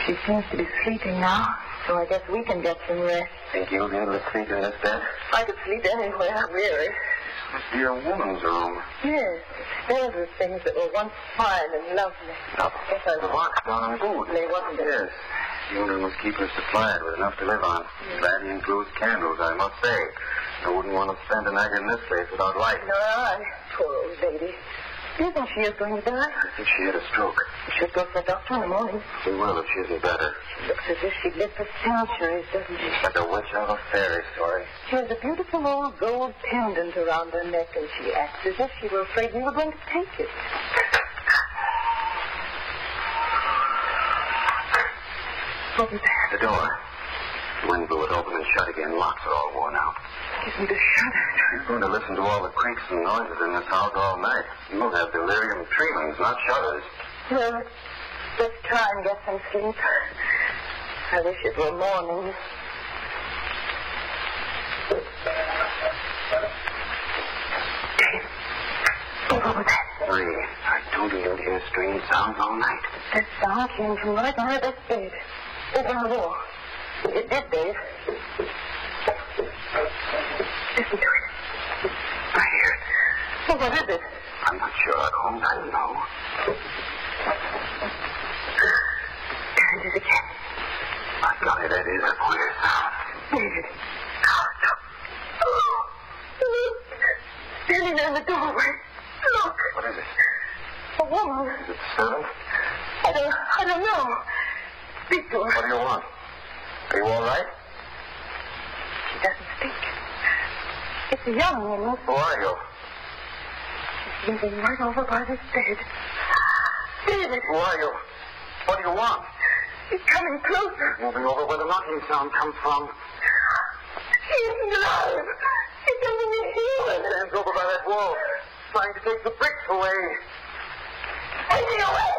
She seems to be sleeping now, so I guess we can get some rest. Think you'll be able to sleep in this bed? I could sleep anywhere, really. This must be your woman's room. Yes, there's the things that were once fine and lovely. Yes, the box down on food. They wasn't it? Yes. The owner must keep her supplied with enough to live on. Glad he includes candles, I must say. I wouldn't want to spend a night in this place without light. No, poor old lady. Do you think she is going to die? I think she had a stroke. We should go for a doctor in the morning. We will if she isn't better. She looks as if she'd lived for centuries, doesn't she? Like a witch out of a fairy story. She has a beautiful old gold pendant around her neck, and she acts as if she were afraid we were going to take it. What was that? The door. The wind blew it open and shut again. Locks are all worn out. Gives me the shudder. You're going to listen to all the creaks and noises in this house all night. You'll have delirium tremens, not shudders. Well, let's try and get some sleep. I wish it were morning. What was that? 3. I told you you'd hear strange sounds all night. That sound came from right under this bed. Open the door. It did, Dave. Listen to it. I hear it. Well, what is it? I'm not sure, Holmes. I don't know. There it is again. My golly, that is a queer sound. David. Look. Standing there in the doorway. Look. What is it? A woman. Is it the servant? I don't know. Speak to her. What do you want? Are you all right? She doesn't speak. It's a young woman. Who are you? She's living right over by this bed. David. Who are you? What do you want? She's coming closer. Moving over where the knocking sound comes from. She isn't alive. She doesn't need healing. Stands over by that wall, trying to take the bricks away. Take me away.